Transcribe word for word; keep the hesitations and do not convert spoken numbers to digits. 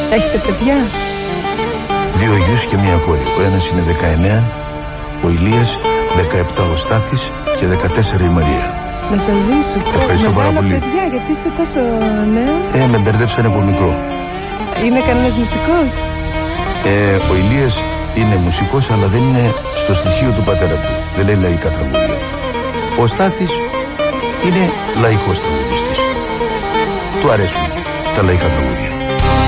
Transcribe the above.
Έχετε παιδιά? Δύο γιους και μία κόρη. Ο ένας είναι δεκαεννέα, ο Ηλίας, δεκαεπτά ο Στάθης και δεκατέσσερα η Μαρία. Να σας ζήσω. Ευχαριστώ πάρα πολύ. Παιδιά, γιατί είστε τόσο νέος. Ε, με μπερδέψανε από μικρό. Είναι κανένας μουσικός? Ε, ο Ηλίας είναι μουσικός, αλλά δεν είναι στο στοιχείο του πατέρα του. Δεν λέει λαϊκά τραγούδια. Ο Στάθης είναι λαϊκός τραγουδιστής. Του αρέσουν τα λαϊκά τραγούδια.